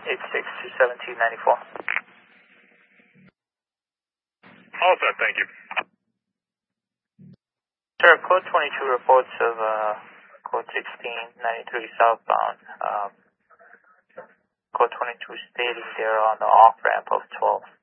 86-217-94. All set, thank you. Sir, code 22 reports of code 1693 southbound. Code 22 stating they're on the off ramp of 12.